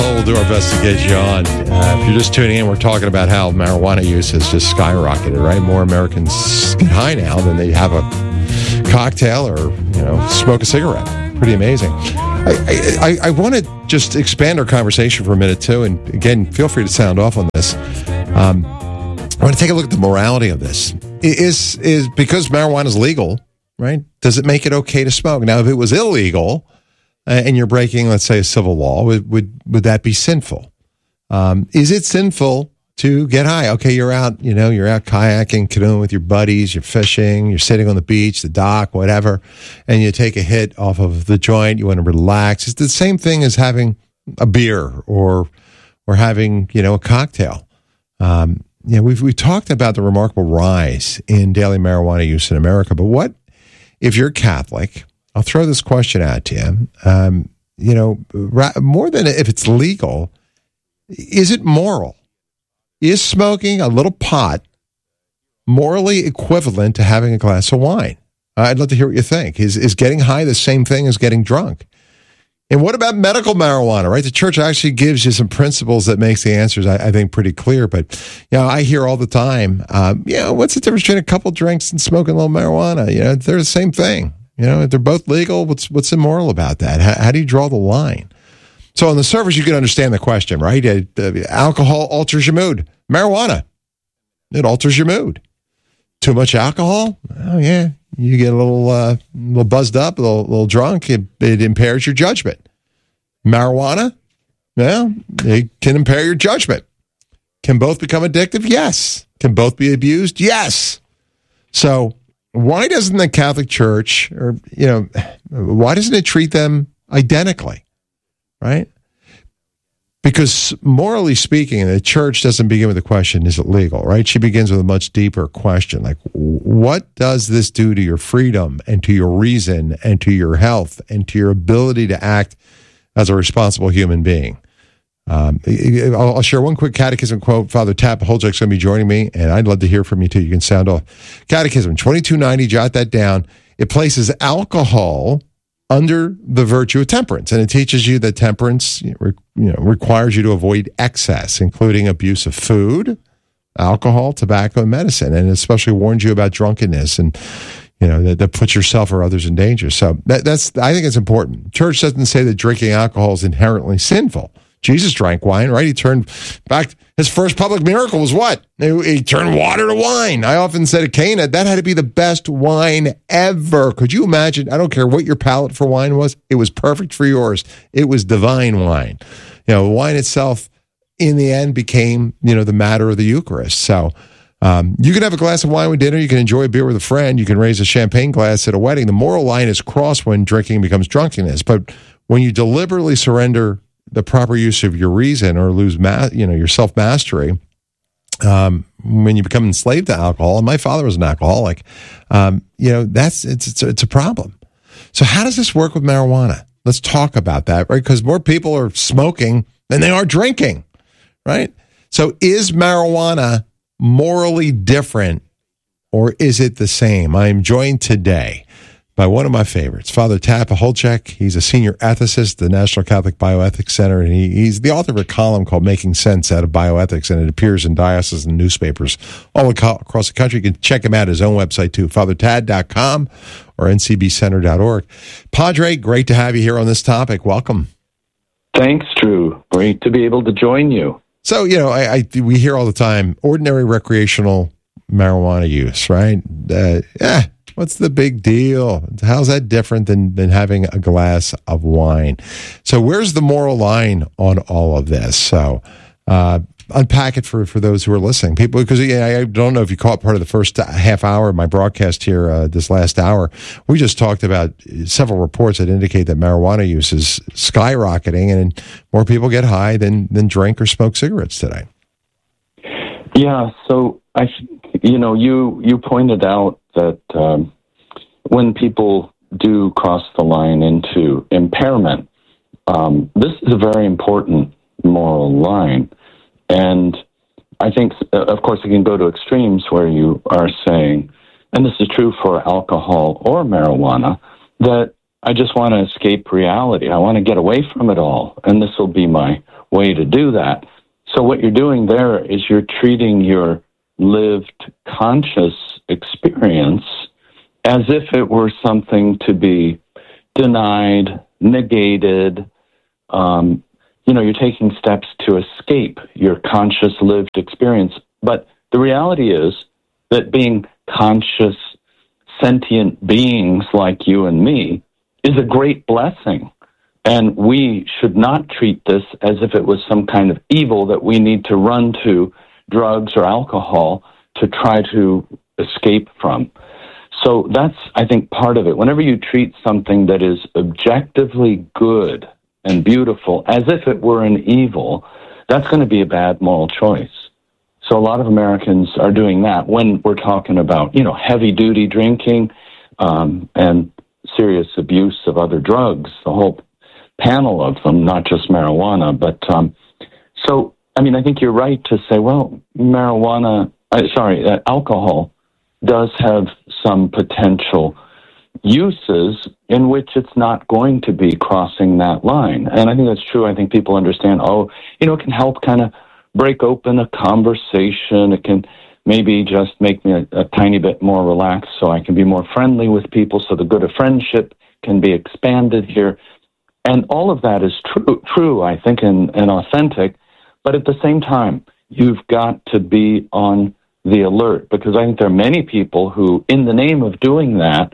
We'll do our best to get you on. If you're just tuning in, we're talking about how marijuana use has just skyrocketed, right? More Americans get high now than they have a cocktail or, smoke a cigarette. Pretty amazing. I want to just expand our conversation for a minute, too. And again, feel free to sound off on this. I want to take a look at the morality of this. Is because marijuana is legal, right? Does it make it okay to smoke? Now, if it was illegal and you're breaking, let's say, a civil law, would that be sinful? Is it sinful to get high? Okay, you're out kayaking, canoeing with your buddies, you're fishing, you're sitting on the beach, the dock, whatever, and you take a hit off of the joint, you want to relax. It's the same thing as having a beer or having, a cocktail. We've talked about the remarkable rise in daily marijuana use in America, but what if you're Catholic? I'll throw this question out to you. More than if it's legal, is it moral? Is smoking a little pot morally equivalent to having a glass of wine? I'd love to hear what you think. Is getting high the same thing as getting drunk? And what about medical marijuana, right? The church actually gives you some principles that makes the answers, I think, pretty clear. But, I hear all the time, what's the difference between a couple drinks and smoking a little marijuana? They're the same thing. If they're both legal, what's immoral about that? How do you draw the line? So on the surface, you can understand the question, right? Alcohol alters your mood. Marijuana, it alters your mood. Too much alcohol? Oh, yeah. You get a little buzzed up, a little drunk. It impairs your judgment. Marijuana? Well, it can impair your judgment. Can both become addictive? Yes. Can both be abused? Yes. So why doesn't the Catholic Church, why doesn't it treat them identically, right? Because morally speaking, the church doesn't begin with the question, is it legal, right? She begins with a much deeper question, like, what does this do to your freedom and to your reason and to your health and to your ability to act as a responsible human being? I'll share one quick catechism quote. Father Tapaholjek's going to be joining me, and I'd love to hear from you, too. You can sound off. Catechism 2290, jot that down. It places alcohol under the virtue of temperance, and it teaches you that temperance requires you to avoid excess, including abuse of food, alcohol, tobacco, and medicine, and especially warns you about drunkenness and that puts yourself or others in danger. So that's I think it's important. Church doesn't say that drinking alcohol is inherently sinful. Jesus drank wine, right? He turned back. His first public miracle was what? He turned water to wine. I often said at Cana, that had to be the best wine ever. Could you imagine? I don't care what your palate for wine was. It was perfect for yours. It was divine wine. Wine itself, in the end, became, the matter of the Eucharist. So you can have a glass of wine with dinner. You can enjoy a beer with a friend. You can raise a champagne glass at a wedding. The moral line is crossed when drinking becomes drunkenness. But when you deliberately surrender the proper use of your reason or lose your self-mastery, when you become enslaved to alcohol, and my father was an alcoholic, it's a problem. So how does this work with marijuana? Let's talk about that, right? Because more people are smoking than they are drinking, right? So is marijuana morally different, or is it the same? I am joined today by one of my favorites, Father Tapaholjek. He's a senior ethicist at the National Catholic Bioethics Center, and he's the author of a column called Making Sense Out of Bioethics, and it appears in diocesan newspapers all across the country. You can check him out at his own website, too, fathertad.com or ncbcenter.org. Padre, great to have you here on this topic. Welcome. Thanks, Drew. Great to be able to join you. So, we hear all the time, ordinary recreational marijuana use, right? What's the big deal? How's that different than having a glass of wine? So where's the moral line on all of this? So unpack it for those who are listening. People, because I don't know if you caught part of the first half hour of my broadcast here this last hour. We just talked about several reports that indicate that marijuana use is skyrocketing and more people get high than drink or smoke cigarettes today. Yeah, so you pointed out that when people do cross the line into impairment, this is a very important moral line. And I think, of course, it can go to extremes where you are saying, and this is true for alcohol or marijuana, that I just want to escape reality. I want to get away from it all, and this will be my way to do that. So what you're doing there is you're treating your lived conscious experience as if it were something to be denied, negated. You're taking steps to escape your conscious lived experience. But the reality is that being conscious, sentient beings like you and me is a great blessing. And we should not treat this as if it was some kind of evil that we need to run to drugs or alcohol to try to escape from. So that's, I think, part of it. Whenever you treat something that is objectively good and beautiful as if it were an evil, that's going to be a bad moral choice. So a lot of Americans are doing that when we're talking about, heavy-duty drinking and serious abuse of other drugs, the whole panel of them, not just marijuana. But I think you're right to say, well, alcohol does have some potential uses in which it's not going to be crossing that line. And I think that's true. I think people understand, it can help kind of break open a conversation. It can maybe just make me a tiny bit more relaxed so I can be more friendly with people, so the good of friendship can be expanded here. And all of that is true, I think, and authentic. But at the same time, you've got to be on the alert, because I think there are many people who, in the name of doing that,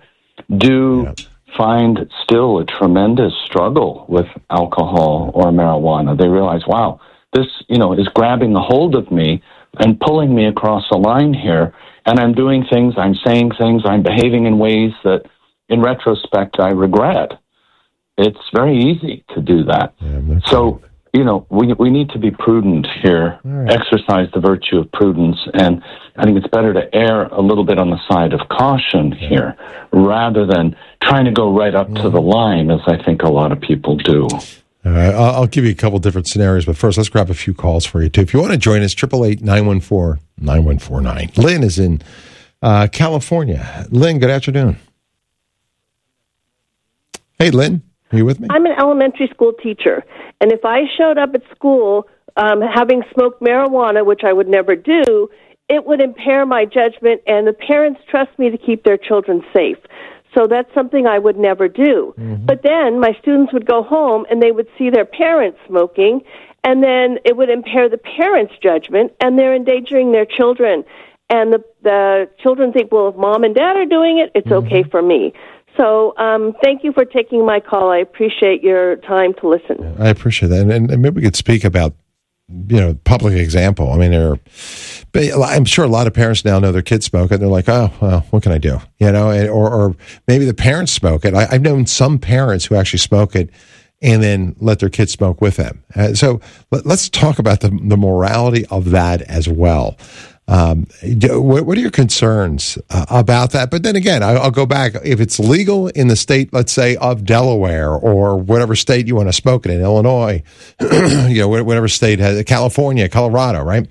find still a tremendous struggle with alcohol or marijuana. They realize, wow, this, is grabbing a hold of me and pulling me across a line here, and I'm doing things, I'm saying things, I'm behaving in ways that, in retrospect, I regret. It's very easy to do that. Yeah, so, we need to be prudent here, exercise the virtue of prudence, and I think it's better to err a little bit on the side of caution here, rather than trying to go right up to the line, as I think a lot of people do. All right, I'll give you a couple different scenarios, but first, let's grab a few calls for you, too. If you want to join us, 888-914-9149. Lynn is in California. Lynn, good afternoon. Hey, Lynn, are you with me? I'm an elementary school teacher, and if I showed up at school having smoked marijuana, which I would never do, it would impair my judgment, and the parents trust me to keep their children safe. So that's something I would never do. Mm-hmm. But then my students would go home and they would see their parents smoking, and then it would impair the parents' judgment, and they're endangering their children. And the children think, well, if mom and dad are doing it, it's okay for me. So thank you for taking my call. I appreciate your time to listen. I appreciate that. And maybe we could speak about, public example. I mean, I'm sure a lot of parents now know their kids smoke it. They're like, oh, well, what can I do? Or maybe the parents smoke it. I've known some parents who actually smoke it and then let their kids smoke with them. So let's talk about the morality of that as well. What are your concerns about that? But then again, I'll go back. If it's legal in the state, let's say, of Delaware or whatever state you want to smoke it in, Illinois, whatever state has, California, Colorado, right?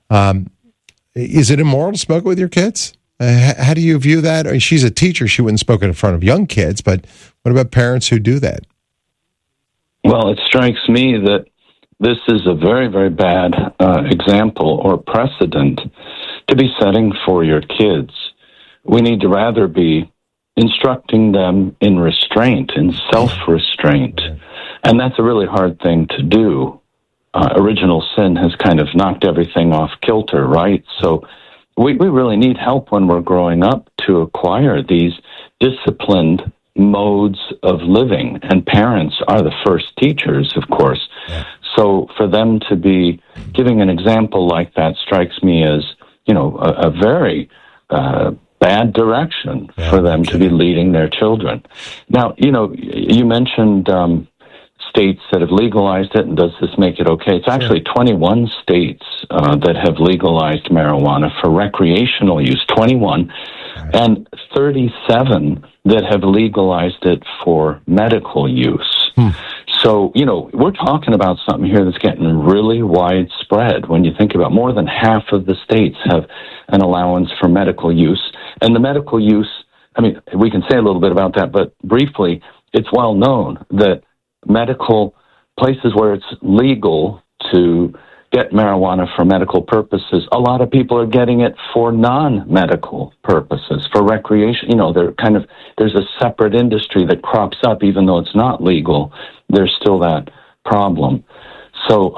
Is it immoral to smoke it with your kids? How do you view that? I mean, she's a teacher. She wouldn't smoke it in front of young kids, but what about parents who do that? Well, it strikes me that this is a very, very bad example or precedent to be setting for your kids. We need to rather be instructing them in restraint, in self-restraint. And that's a really hard thing to do. Original sin has kind of knocked everything off kilter, right? So we really need help when we're growing up to acquire these disciplined modes of living. And parents are the first teachers, of course. Yeah. So for them to be giving an example like that strikes me as, a very bad direction for them to be leading their children. Now, you mentioned states that have legalized it, and does this make it okay? It's actually 21 states that have legalized marijuana for recreational use, 21, and 37 that have legalized it for medical use. So, we're talking about something here that's getting really widespread. When you think about more than half of the states have an allowance for medical use. And the medical use, we can say a little bit about that, but briefly, it's well known that medical places where it's legal to get marijuana for medical purposes, a lot of people are getting it for non-medical purposes, for recreation. There's a separate industry that crops up, even though it's not legal. There's still that problem. So,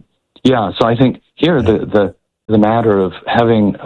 so I think here the matter of having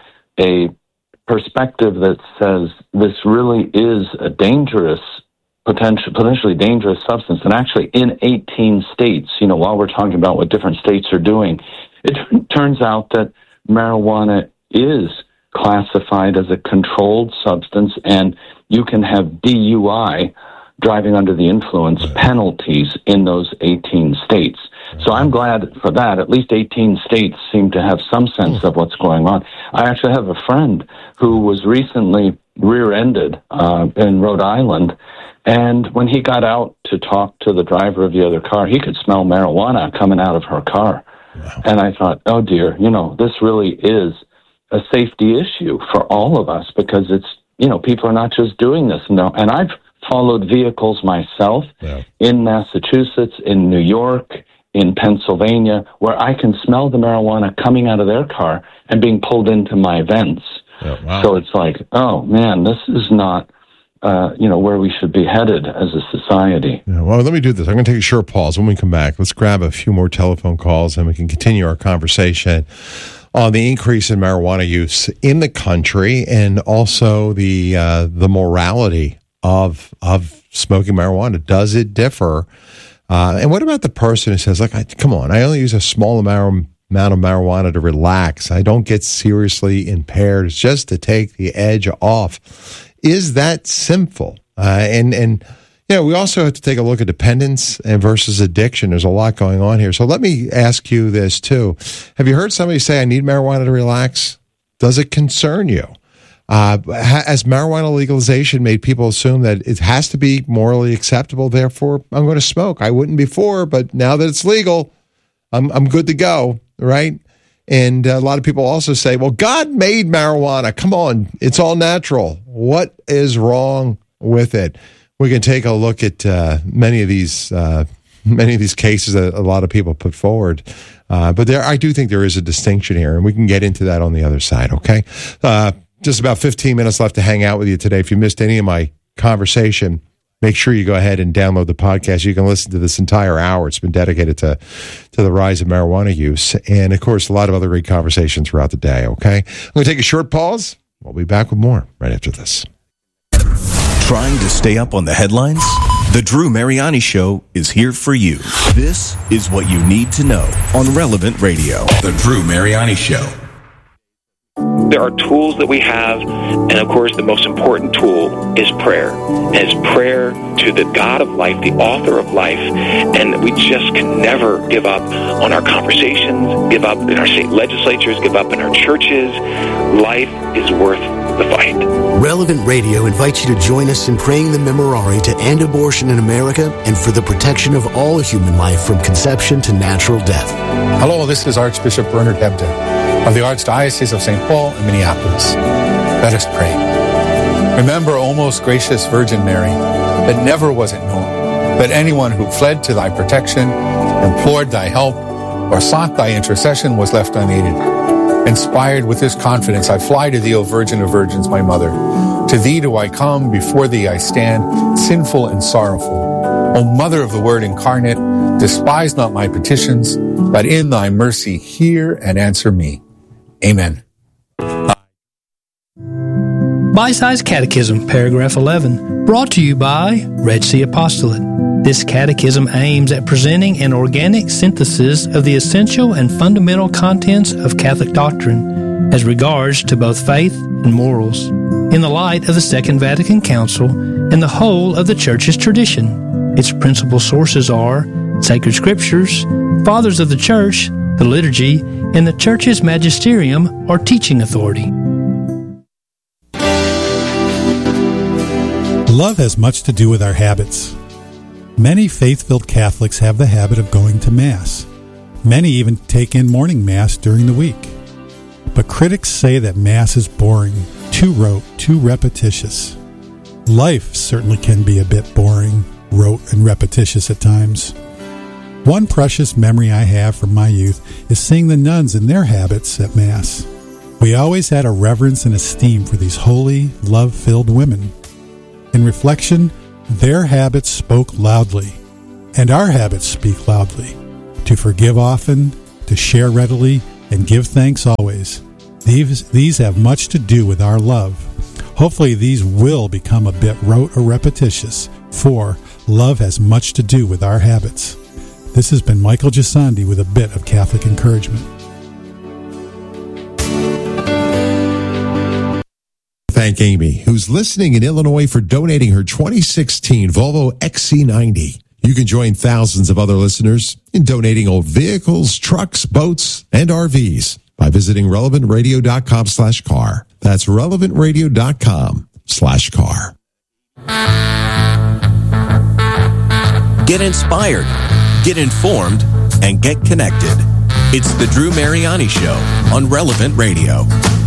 a perspective that says this really is a dangerous, potentially dangerous substance. And actually in 18 states, while we're talking about what different states are doing, it turns out that marijuana is classified as a controlled substance, and you can have DUI, driving under the influence, penalties in those 18 states. So I'm glad for that. At least 18 states seem to have some sense of what's going on. I actually have a friend who was recently rear-ended in Rhode Island, and when he got out to talk to the driver of the other car, he could smell marijuana coming out of her car. Wow. And I thought, oh dear, this really is a safety issue for all of us, because it's, people are not just doing this. No, and I've followed vehicles myself in Massachusetts, in New York, in Pennsylvania, where I can smell the marijuana coming out of their car and being pulled into my vents. Oh, wow. So it's like, oh man, this is not, where we should be headed as a society. Yeah, well, let me do this. I'm going to take a short pause. When we come back, let's grab a few more telephone calls and we can continue our conversation on the increase in marijuana use in the country, and also the morality of smoking marijuana. Does it differ? And what about the person who says, come on, I only use a small amount of marijuana to relax. I don't get seriously impaired. It's just to take the edge off. Is that sinful? And we also have to take a look at dependence and versus addiction. There's a lot going on here. So let me ask you this too. Have you heard somebody say, I need marijuana to relax? Does it concern you? Has marijuana legalization made people assume that it has to be morally acceptable, therefore I'm going to smoke? I wouldn't before, but now that it's legal, I'm good to go, right? And a lot of people also say, well, God made marijuana. Come on, it's all natural. What is wrong with it? We can take a look at many of these cases that a lot of people put forward. But I do think there is a distinction here, and we can get into that on the other side, okay? Just about 15 minutes left to hang out with you today. If you missed any of my conversation, make sure you go ahead and download the podcast. You can listen to this entire hour. It's been dedicated to the rise of marijuana use. And, of course, a lot of other great conversation throughout the day, okay? I'm going to take a short pause. We'll be back with more right after this. Trying to stay up on the headlines? The Drew Mariani Show is here for you. This is what you need to know on Relevant Radio. The Drew Mariani Show. There are tools that we have, and of course the most important tool is prayer. And it's prayer to the God of life, the author of life, and we just can never give up on our conversations, give up in our state legislatures, give up in our churches. Life is worth the fight. Relevant Radio invites you to join us in praying the Memorare to end abortion in America and for the protection of all human life from conception to natural death. Hello, this is Archbishop Bernard Hebda of the Archdiocese of St. Paul and Minneapolis. Let us pray. Remember, O most gracious Virgin Mary, that never was it known that anyone who fled to thy protection, implored thy help, or sought thy intercession was left unaided. Inspired with this confidence, I fly to thee, O Virgin of Virgins, my mother. To thee do I come, before thee I stand, sinful and sorrowful. O Mother of the Word incarnate, despise not my petitions, but in thy mercy hear and answer me. Amen. Bite-Sized Catechism, Paragraph 11, brought to you by Red Sea Apostolate. This catechism aims at presenting an organic synthesis of the essential and fundamental contents of Catholic doctrine as regards to both faith and morals, in the light of the Second Vatican Council and the whole of the Church's tradition. Its principal sources are sacred scriptures, fathers of the Church, the liturgy, and the Church's magisterium or teaching authority. Love has much to do with our habits. Many faith-filled Catholics have the habit of going to Mass. Many even take in morning Mass during the week. But critics say that Mass is boring, too rote, too repetitious. Life certainly can be a bit boring, rote, and repetitious at times. One precious memory I have from my youth is seeing the nuns and their habits at Mass. We always had a reverence and esteem for these holy, love-filled women. In reflection, their habits spoke loudly, and our habits speak loudly. To forgive often, to share readily, and give thanks always. These have much to do with our love. Hopefully these will become a bit rote or repetitious, for love has much to do with our habits. This has been Michael Gisandi with a bit of Catholic encouragement. Thank Amy, who's listening in Illinois, for donating her 2016 Volvo XC90. You can join thousands of other listeners in donating old vehicles, trucks, boats, and RVs by visiting relevantradio.com/car. That's relevantradio.com/car. Get inspired, get informed, and get connected. It's the Drew Mariani Show on Relevant Radio.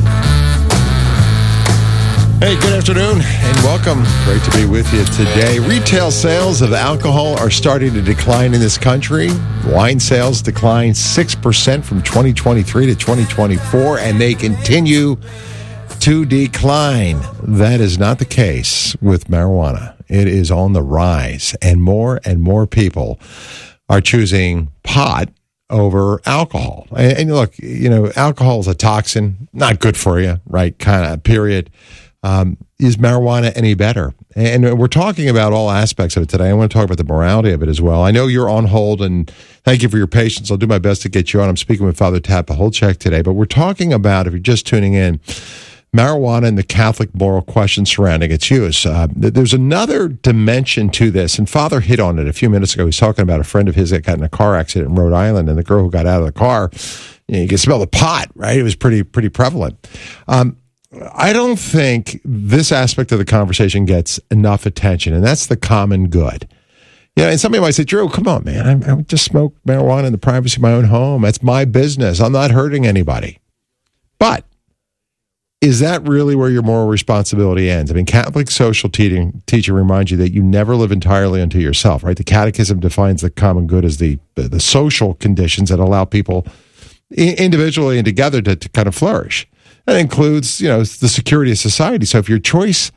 Hey, good afternoon and welcome. Great to be with you today. Retail sales of alcohol are starting to decline in this country. Wine sales declined 6% from 2023 to 2024, and they continue to decline. That is not the case with marijuana. It is on the rise, and more people are choosing pot over alcohol. And look, alcohol is a toxin, not good for you, right? Kind of, period. Is marijuana any better? And we're talking about all aspects of it today. I want to talk about the morality of it as well. I know you're on hold, and thank you for your patience. I'll do my best to get you on. I'm speaking with Father Tappa Holchek today, but we're talking about, if you're just tuning in, marijuana and the Catholic moral question surrounding its use. There's another dimension to this, and Father hit on it a few minutes ago. He was talking about a friend of his that got in a car accident in Rhode Island, and the girl who got out of the car, you could smell the pot, right? It was pretty prevalent. I don't think this aspect of the conversation gets enough attention, and that's the common good. And somebody might say, Drew, come on, man. I just smoke marijuana in the privacy of my own home. That's my business. I'm not hurting anybody. But is that really where your moral responsibility ends? I mean, Catholic social teaching reminds you that you never live entirely unto yourself, right? The Catechism defines the common good as the social conditions that allow people individually and together to kind of flourish. That includes, the security of society. So if your choices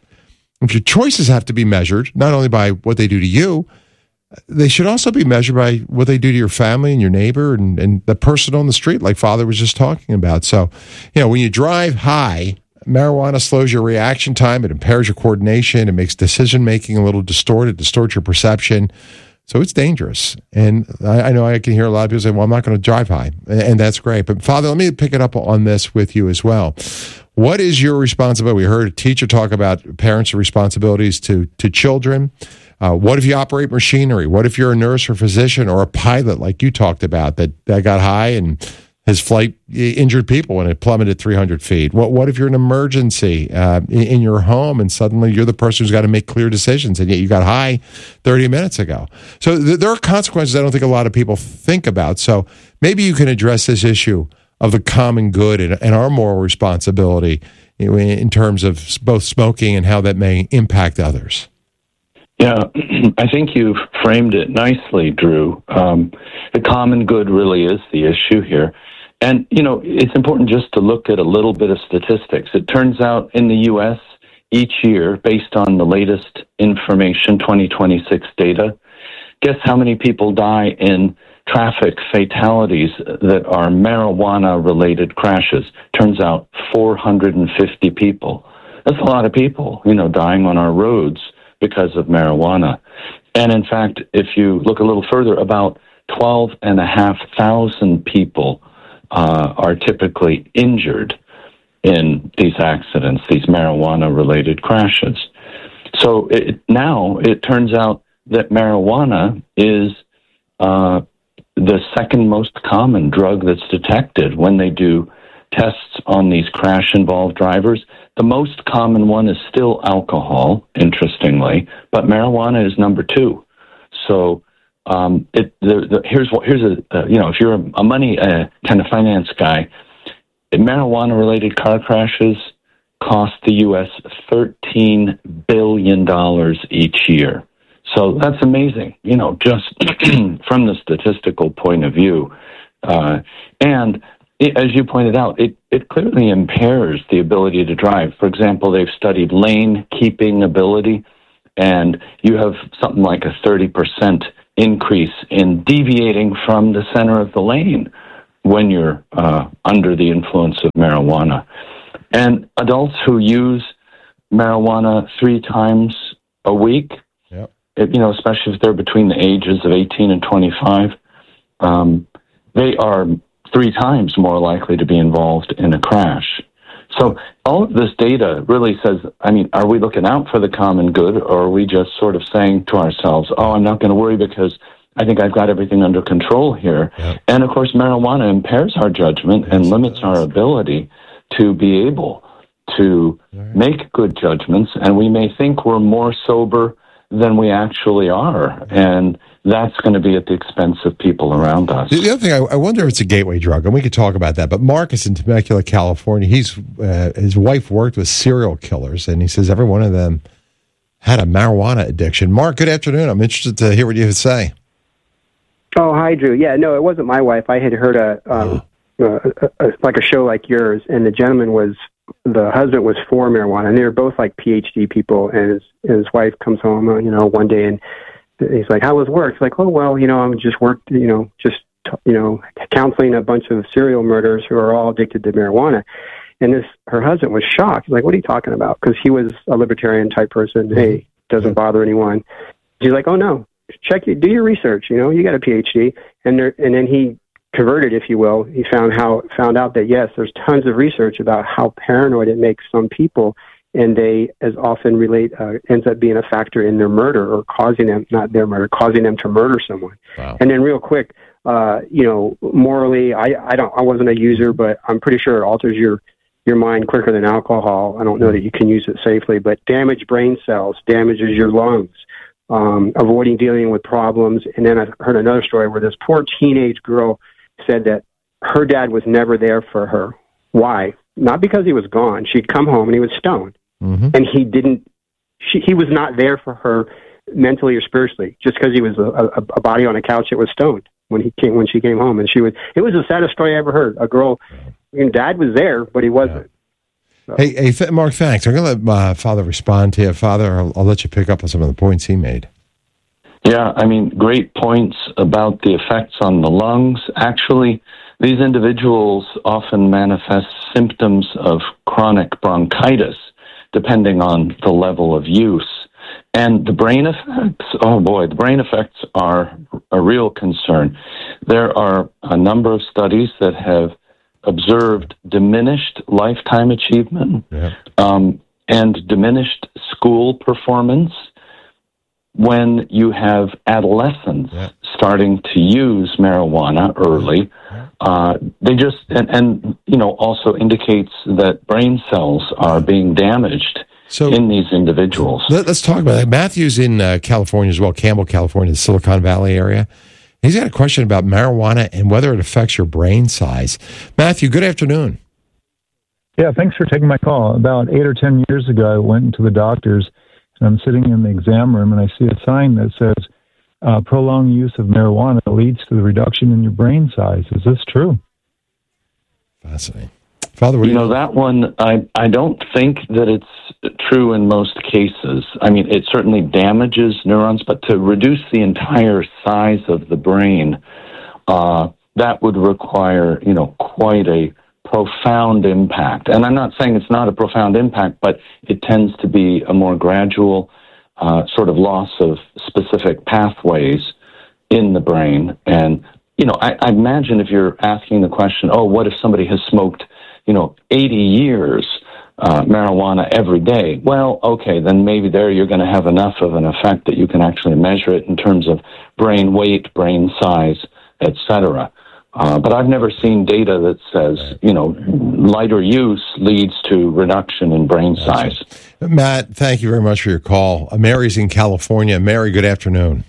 have to be measured, not only by what they do to you, they should also be measured by what they do to your family and your neighbor and the person on the street, like Father was just talking about. So, when you drive high, marijuana slows your reaction time. It impairs your coordination. It makes decision-making a little distorted, distorts your perception. So it's dangerous. And I know I can hear a lot of people say, well, I'm not going to drive high. And that's great. But Father, let me pick it up on this with you as well. What is your responsibility? We heard a teacher talk about parents' responsibilities to children. What if you operate machinery? What if you're a nurse or physician or a pilot like you talked about that got high and his flight injured people when it plummeted 300 feet? What if you're an emergency in your home and suddenly you're the person who's got to make clear decisions and yet you got high 30 minutes ago? So there are consequences I don't think a lot of people think about. So maybe you can address this issue of the common good and our moral responsibility in terms of both smoking and how that may impact others. Yeah, I think you've framed it nicely, Drew. The common good really is the issue here. And, it's important just to look at a little bit of statistics. It turns out in the U.S. each year, based on the latest information, 2026 data, guess how many people die in traffic fatalities that are marijuana-related crashes? Turns out 450 people. That's a lot of people, dying on our roads because of marijuana. And in fact, if you look a little further, about 12,500 people are typically injured in these accidents, these marijuana-related crashes. So now it turns out that marijuana is the second most common drug that's detected when they do tests on these crash-involved drivers. The most common one is still alcohol, interestingly, but marijuana is number 2. So here's if you're a money kind of finance guy, marijuana-related car crashes cost the U.S. $13 billion each year. So that's amazing, just from the statistical point of view. And as you pointed out, it clearly impairs the ability to drive. For example, they've studied lane keeping ability, and you have something like a 30% increase in deviating from the center of the lane when you're under the influence of marijuana. And adults who use marijuana 3 times a week, especially if they're between the ages of 18 and 25, they are 3 times more likely to be involved in a crash. So all of this data really says, are we looking out for the common good, or are we just sort of saying to ourselves, I'm not going to worry because I think I've got everything under control here. Yep. And of course, marijuana impairs our judgment and limits our ability to be able to make good judgments, and we may think we're more sober than we actually are, and that's going to be at the expense of people around us. The other thing, I wonder if it's a gateway drug, and we could talk about that, but Marcus in Temecula, California, his wife worked with serial killers, and he says every one of them had a marijuana addiction. Mark, good afternoon. I'm interested to hear what you have to say. Oh, hi, Drew. Yeah, no, it wasn't my wife. I had heard like a show like yours, and the husband was for marijuana, and they were both like PhD people, and his wife comes home, one day, and he's like, how was work? He's like, oh, well, I'm just worked, counseling a bunch of serial murderers who are all addicted to marijuana. And her husband was shocked. He's like, what are you talking about? Because he was a libertarian type person. Hey, doesn't bother anyone. She's like, oh, no, do your research. You got a PhD. And then he converted, if you will. He found out that, yes, there's tons of research about how paranoid it makes some people, and they as often ends up being a factor in their murder, or causing them to murder someone. Wow. And then real quick, morally, I wasn't a user, but I'm pretty sure it alters your mind quicker than alcohol. I don't know that you can use it safely, but damaged brain cells damages your lungs. Avoiding dealing with problems. And then I heard another story where this poor teenage girl said that her dad was never there for her. Why? Not because he was gone. She'd come home and he was stoned. Mm-hmm. And he was not there for her mentally or spiritually, just because he was a body on a couch that was stoned when she came home. And it was the saddest story I ever heard. A girl, dad was there, but he wasn't. So. Hey, Mark, thanks. I'm going to let Father respond to you. Father, I'll let you pick up on some of the points he made. Yeah, great points about the effects on the lungs. Actually, these individuals often manifest symptoms of chronic bronchitis, depending on the level of use. And the brain effects are a real concern. There are a number of studies that have observed diminished lifetime achievement and diminished school performance when you have adolescents starting to use marijuana early. They just, and also indicates that brain cells are being damaged in these individuals. Let's talk about that. Matthew's in California as well, Campbell, California, the Silicon Valley area. He's got a question about marijuana and whether it affects your brain size. Matthew, good afternoon. Yeah, thanks for taking my call. About 8 or 10 years ago, I went into the doctor's, and I'm sitting in the exam room, and I see a sign that says, prolonged use of marijuana leads to the reduction in your brain size. Is this true? Fascinating. Father, what do you know? That one, I don't think that it's true in most cases. It certainly damages neurons, but to reduce the entire size of the brain, that would require, quite a profound impact. And I'm not saying it's not a profound impact, but it tends to be a more gradual sort of loss of specific pathways in the brain. And, I imagine if you're asking the question, what if somebody has smoked 80 years marijuana every day? Well, okay, then maybe there you're going to have enough of an effect that you can actually measure it in terms of brain weight, brain size, etc. But I've never seen data that says, lighter use leads to reduction in brain size. Matt, thank you very much for your call. Mary's in California. Mary, good afternoon.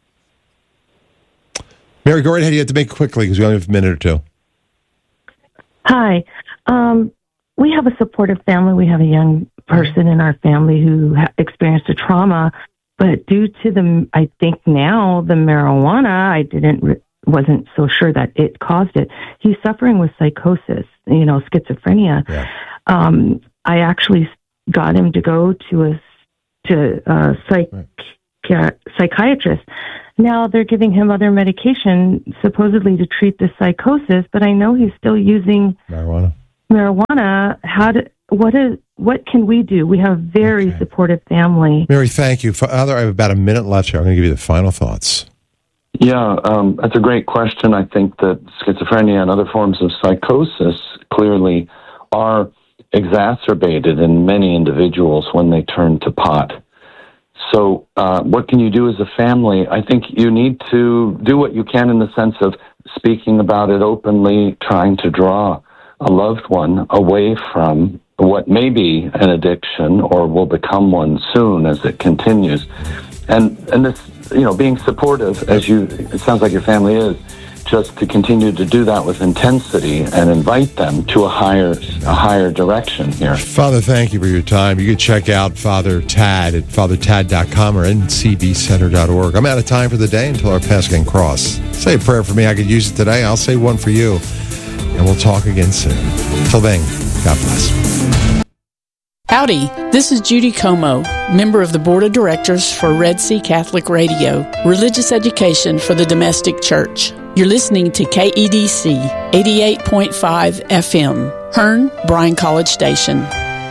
Mary, go right ahead. You have to make it quickly because we only have a minute or two. Hi. We have a supportive family. We have a young person in our family who experienced a trauma But due to I think now the marijuana, wasn't so sure that it caused it. He's suffering with psychosis, schizophrenia. Yeah. I actually got him to go to a psychiatrist. Now they're giving him other medication supposedly to treat the psychosis, but I know he's still using marijuana. What can we do? We have a very supportive family. Mary, thank you. Father, I have about a minute left here. I'm going to give you the final thoughts. Yeah, that's a great question. I think that schizophrenia and other forms of psychosis clearly are exacerbated in many individuals when they turn to pot. So what can you do as a family? I think you need to do what you can in the sense of speaking about it openly, trying to draw a loved one away from what may be an addiction or will become one soon as it continues. And this, being supportive, it sounds like your family is, just to continue to do that with intensity and invite them to a higher direction here. Father, thank you for your time. You can check out Father Tad at fathertad.com or ncbcenter.org. I'm out of time for the day until our paths can cross. Say a prayer for me. I could use it today. I'll say one for you. And we'll talk again soon. Till then, God bless. Howdy, this is Judy Como, member of the Board of Directors for Red Sea Catholic Radio, religious education for the domestic church. You're listening to KEDC 88.5 FM, Hearn, Bryan College Station.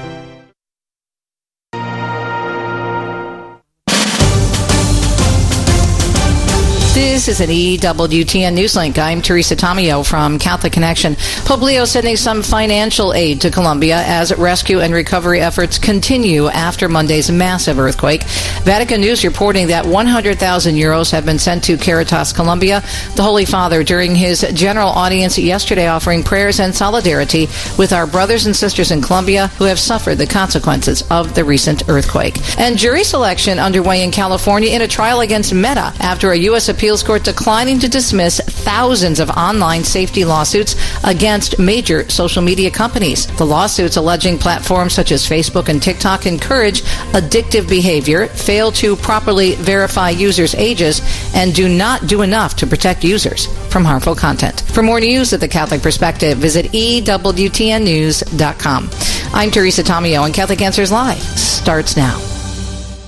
This is an EWTN Newslink. I'm Teresa Tomeo from Catholic Connection. Pope Leo sending some financial aid to Colombia as rescue and recovery efforts continue after Monday's massive earthquake. Vatican News reporting that 100,000 euros have been sent to Caritas Colombia. The Holy Father, during his general audience yesterday, offering prayers and solidarity with our brothers and sisters in Colombia who have suffered the consequences of the recent earthquake. And jury selection underway in California in a trial against Meta after a U.S. appeals court declining to dismiss thousands of online safety lawsuits against major social media companies. The lawsuits alleging platforms such as Facebook and TikTok encourage addictive behavior, fail to properly verify users' ages, and do not do enough to protect users from harmful content. For more news at The Catholic Perspective, visit EWTNnews.com. I'm Teresa Tomeo, and Catholic Answers Live starts now.